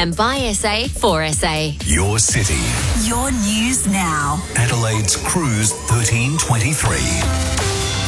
and by SA for SA. Your city. Your news now. Adelaide's Cruise 1323.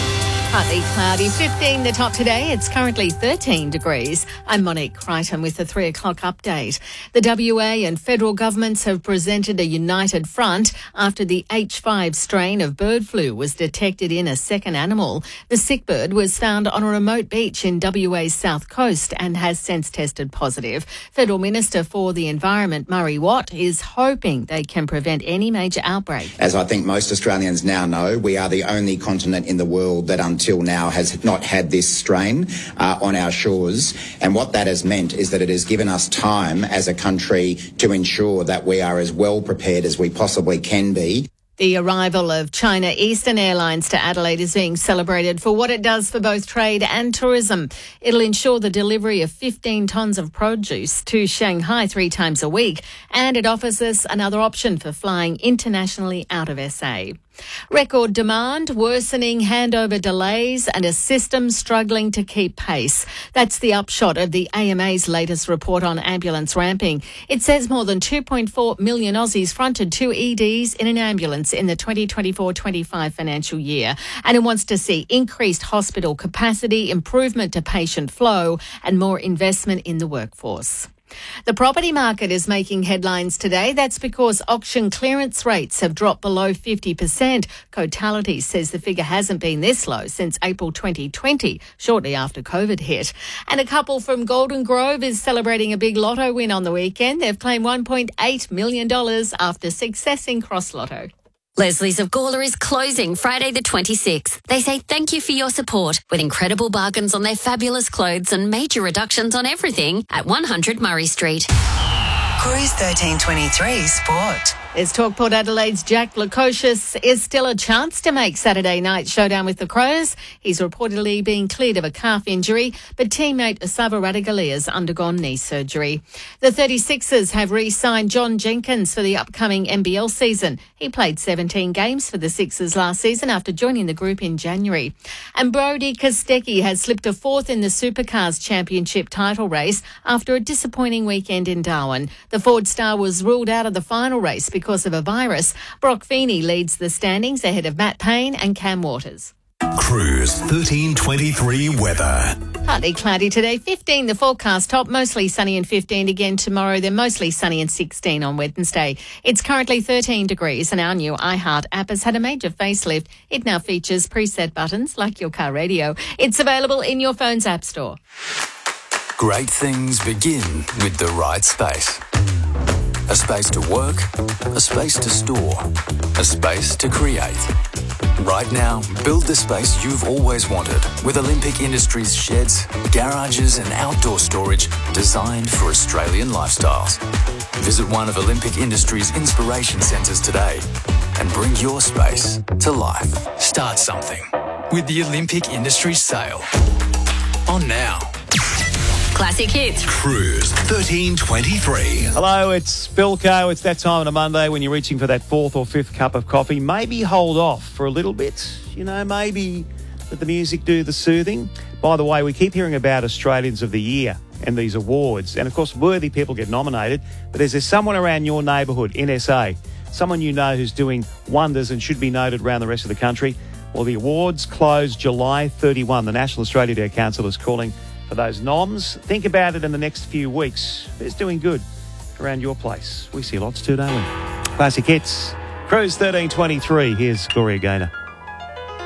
Partly cloudy, 15 the top today. It's currently 13 degrees. I'm Monique Crichton with the 3 o'clock update. The WA and federal governments have presented a united front after the H5 strain of bird flu was detected in a second animal. The sick bird was found on a remote beach in WA's south coast and has since tested positive. Federal Minister for the Environment, Murray Watt, is hoping they can prevent any major outbreak. As I think most Australians now know, we are the only continent in the world that until now has not had this strain on our shores. And what that has meant is that it has given us time as a country to ensure that we are as well prepared as we possibly can be. The arrival of China Eastern Airlines to Adelaide is being celebrated for what it does for both trade and tourism. It'll ensure the delivery of 15 tonnes of produce to Shanghai 3 times a week, and it offers us another option for flying internationally out of SA. Record demand, worsening handover delays and a system struggling to keep pace. That's the upshot of the AMA's latest report on ambulance ramping. It says more than 2.4 million Aussies fronted 2 EDs in an ambulance in the 2024-25 financial year, and it wants to see increased hospital capacity, improvement to patient flow and more investment in the workforce. The property market is making headlines today. That's because auction clearance rates have dropped below 50%. Cotality says the figure hasn't been this low since April 2020, shortly after COVID hit. And a couple from Golden Grove is celebrating a big lotto win on the weekend. They've claimed $1.8 million after success in Cross Lotto. Leslie's of Gawler is closing Friday the 26th. They say thank you for your support with incredible bargains on their fabulous clothes and major reductions on everything at 100 Murray Street. Cruise 1323 Sport. There's talk Port Adelaide's Jack Lukosius is still a chance to make Saturday night showdown with the Crows. He's reportedly been cleared of a calf injury, but teammate Esava Ratugolea has undergone knee surgery. The 36ers have re-signed John Jenkins for the upcoming NBL season. He played 17 games for the Sixers last season after joining the group in January. And Brody Kostecki has slipped to fourth in the Supercars Championship title race after a disappointing weekend in Darwin. The Ford star was ruled out of the final race because of a virus. Brock Feeney leads the standings ahead of Matt Payne and Cam Waters. Cruise 1323 weather. Partly cloudy today, 15 the forecast, top mostly sunny and 15 again tomorrow, then mostly sunny and 16 on Wednesday. It's currently 13 degrees and our new iHeart app has had a major facelift. It now features preset buttons like your car radio. It's available in your phone's app store. Great things begin with the right space. A space to work, a space to store, a space to create. Right now, build the space you've always wanted with Olympic Industries sheds, garages and outdoor storage designed for Australian lifestyles. Visit one of Olympic Industries' inspiration centres today and bring your space to life. Start something with the Olympic Industries sale. On now. Classic hits. Cruise 1323. Hello, it's Philco. It's that time on a Monday when you're reaching for that fourth or fifth cup of coffee. Maybe hold off for a little bit. Maybe let the music do the soothing. By the way, we keep hearing about Australians of the Year and these awards. And, of course, worthy people get nominated. But is there someone around your neighbourhood in SA, someone you know who's doing wonders and should be noted around the rest of the country? Well, the awards close July 31. The National Australia Day Council is calling for those noms. Think about it in the next few weeks. Who's doing good around your place? We see lots too, don't we? Classic hits. Cruise 1323. Here's Gloria Gaynor.